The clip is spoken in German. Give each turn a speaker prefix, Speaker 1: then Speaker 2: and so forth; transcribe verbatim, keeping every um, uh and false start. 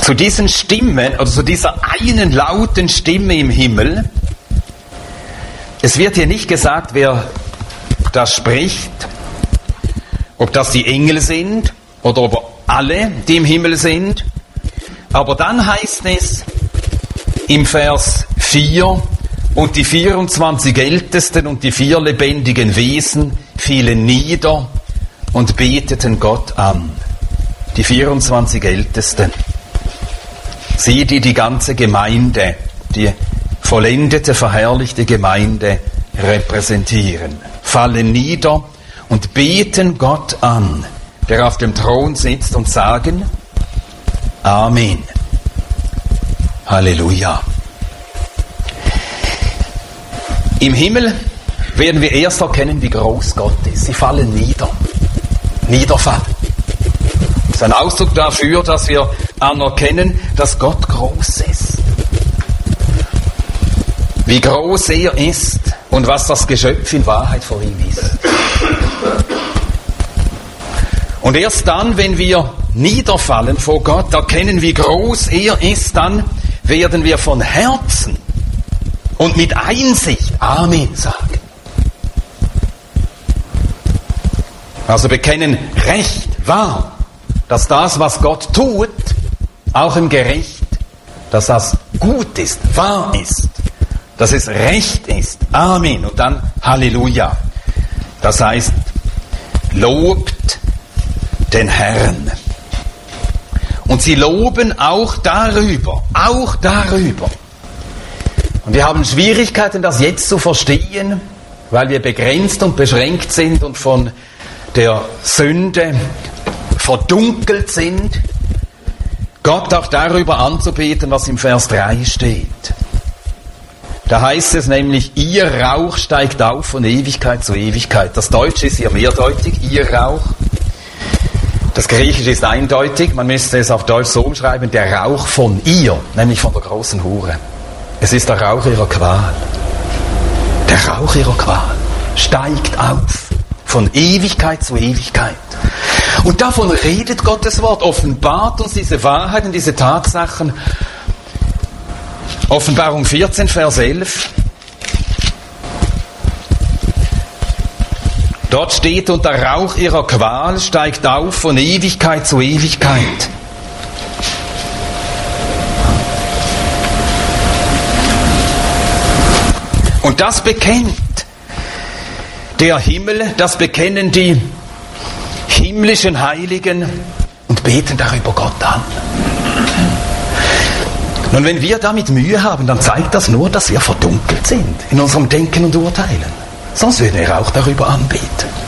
Speaker 1: zu diesen Stimmen, oder zu dieser einen lauten Stimme im Himmel, es wird hier nicht gesagt, wer da spricht, ob das die Engel sind oder ob alle, die im Himmel sind. Aber dann heißt es im Vers vier, und die vierundzwanzig Ältesten und die vier lebendigen Wesen fielen nieder und beteten Gott an. Die vierundzwanzig Ältesten. Sie, die die ganze Gemeinde, die vollendete, verherrlichte Gemeinde repräsentieren, fallen nieder und beten Gott an, der auf dem Thron sitzt, und sagen: Amen. Halleluja. Im Himmel werden wir erst erkennen, wie groß Gott ist. Sie fallen nieder. Niederfallen. Das ist ein Ausdruck dafür, dass wir anerkennen, dass Gott groß ist. Wie groß er ist und was das Geschöpf in Wahrheit vor ihm ist. Und erst dann, wenn wir niederfallen vor Gott, erkennen, wie groß er ist, dann werden wir von Herzen und mit Einsicht Amen sagen. Also bekennen recht wahr, dass das, was Gott tut, auch im Gericht, dass das gut ist, wahr ist, dass es recht ist. Amen. Und dann Halleluja. Das heißt, lobt den Herrn. Und sie loben auch darüber, auch darüber. Und wir haben Schwierigkeiten, das jetzt zu verstehen, weil wir begrenzt und beschränkt sind und von der Sünde verdunkelt sind, Gott auch darüber anzubeten, was im Vers drei steht. Da heißt es nämlich, ihr Rauch steigt auf von Ewigkeit zu Ewigkeit. Das Deutsche ist hier mehrdeutig, ihr Rauch. Das Griechische ist eindeutig, man müsste es auf Deutsch so umschreiben, der Rauch von ihr, nämlich von der großen Hure. Es ist der Rauch ihrer Qual. Der Rauch ihrer Qual steigt auf von Ewigkeit zu Ewigkeit. Und davon redet Gottes Wort, offenbart uns diese Wahrheiten, diese Tatsachen. Offenbarung vierzehn, Vers elf. Dort steht, und der Rauch ihrer Qual steigt auf von Ewigkeit zu Ewigkeit. Und das bekennt der Himmel, das bekennen die himmlischen Heiligen und beten darüber Gott an. Nun, wenn wir damit Mühe haben, dann zeigt das nur, dass wir verdunkelt sind in unserem Denken und Urteilen. Sonst würden wir auch darüber anbeten.